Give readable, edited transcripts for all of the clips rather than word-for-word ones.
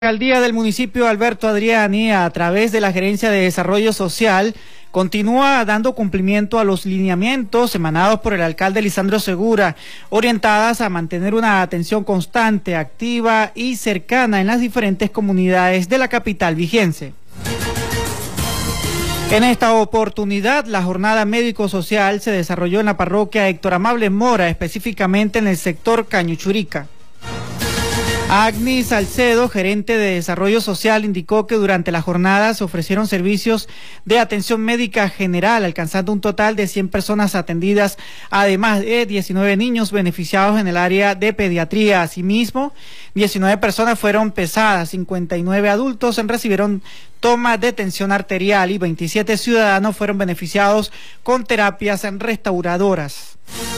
La alcaldía del municipio Alberto Adriani, a través de la Gerencia de Desarrollo Social, continúa dando cumplimiento a los lineamientos emanados por el alcalde Lisandro Segura, orientadas a mantener una atención constante, activa y cercana en las diferentes comunidades de la capital vigense. En esta oportunidad, la jornada médico-social se desarrolló en la parroquia Héctor Amable Mora, específicamente en el sector Cañuchurica. Agni Salcedo, gerente de Desarrollo Social, indicó que durante la jornada se ofrecieron servicios de atención médica general, alcanzando un total de 100 personas atendidas, además de 19 niños beneficiados en el área de pediatría. Asimismo, 19 personas fueron pesadas, 59 adultos recibieron toma de tensión arterial y 27 ciudadanos fueron beneficiados con terapias restauradoras.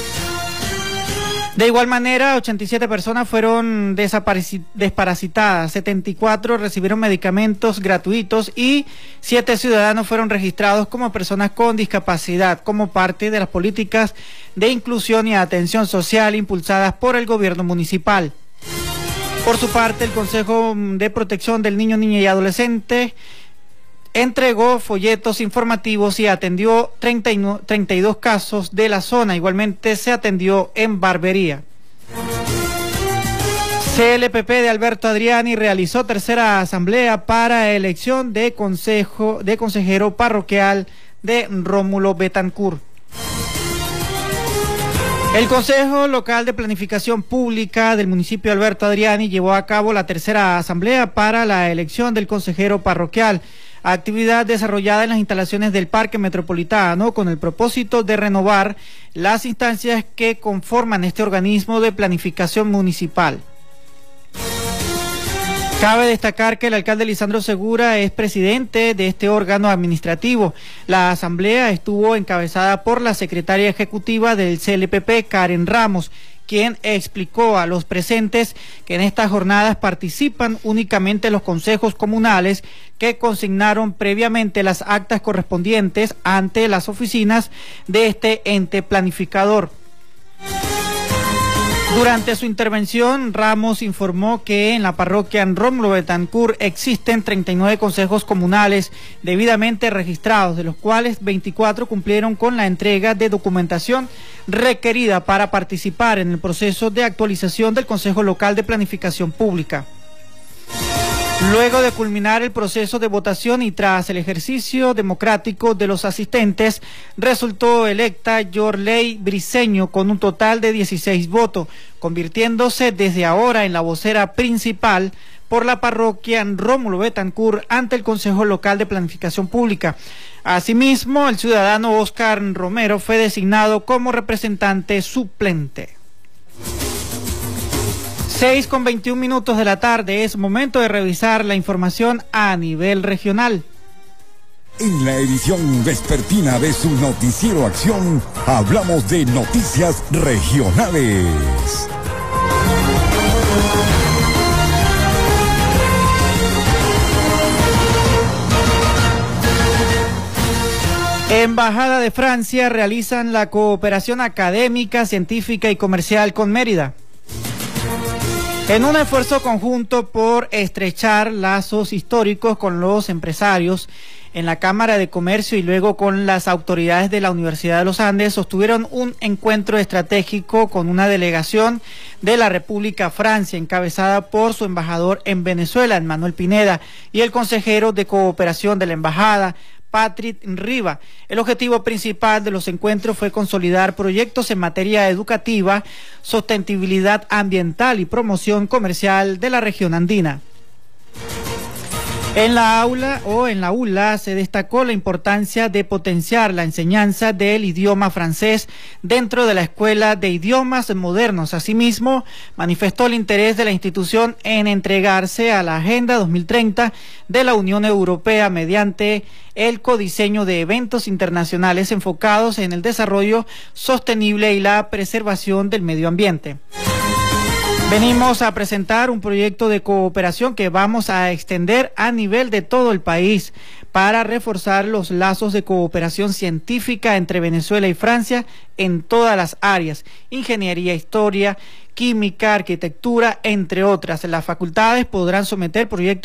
De igual manera, 87 personas fueron desparasitadas, 74 recibieron medicamentos gratuitos y 7 ciudadanos fueron registrados como personas con discapacidad, como parte de las políticas de inclusión y atención social impulsadas por el gobierno municipal. Por su parte, el Consejo de Protección del Niño, Niña y Adolescente entregó folletos informativos y atendió 32 casos de la zona. Igualmente se atendió en barbería. CLPP de Alberto Adriani realizó tercera asamblea para elección de consejero parroquial de Rómulo Betancourt. El Consejo Local de Planificación Pública del municipio Alberto Adriani llevó a cabo la tercera asamblea para la elección del consejero parroquial, actividad desarrollada en las instalaciones del Parque Metropolitano con el propósito de renovar las instancias que conforman este organismo de planificación municipal. Cabe destacar que el alcalde Lisandro Segura es presidente de este órgano administrativo. La asamblea estuvo encabezada por la secretaria ejecutiva del CLPP, Karen Ramos, quien explicó a los presentes que en estas jornadas participan únicamente los consejos comunales que consignaron previamente las actas correspondientes ante las oficinas de este ente planificador. Durante su intervención, Ramos informó que en la parroquia Rómulo Betancourt existen 39 consejos comunales debidamente registrados, de los cuales 24 cumplieron con la entrega de documentación requerida para participar en el proceso de actualización del Consejo Local de Planificación Pública. Luego de culminar el proceso de votación y tras el ejercicio democrático de los asistentes, resultó electa Yorley Briceño con un total de 16 votos, convirtiéndose desde ahora en la vocera principal por la parroquia Rómulo Betancourt ante el Consejo Local de Planificación Pública. Asimismo, el ciudadano Oscar Romero fue designado como representante suplente. 6:21 de la tarde, es momento de revisar la información a nivel regional. En la edición vespertina de su noticiero Acción, hablamos de noticias regionales. Embajada de Francia realizan la cooperación académica, científica y comercial con Mérida. En un esfuerzo conjunto por estrechar lazos históricos con los empresarios, en la Cámara de Comercio y luego con las autoridades de la Universidad de los Andes sostuvieron un encuentro estratégico con una delegación de la República Francia, encabezada por su embajador en Venezuela, Manuel Pineda, y el consejero de cooperación de la embajada, Patrick Riva. El objetivo principal de los encuentros fue consolidar proyectos en materia educativa, sostenibilidad ambiental y promoción comercial de la región andina. En la ULA se destacó la importancia de potenciar la enseñanza del idioma francés dentro de la Escuela de Idiomas Modernos. Asimismo, manifestó el interés de la institución en entregarse a la Agenda 2030 de la Unión Europea mediante el codiseño de eventos internacionales enfocados en el desarrollo sostenible y la preservación del medio ambiente. Venimos a presentar un proyecto de cooperación que vamos a extender a nivel de todo el país para reforzar los lazos de cooperación científica entre Venezuela y Francia en todas las áreas: ingeniería, historia, química, arquitectura, entre otras. Las facultades podrán someter proyectos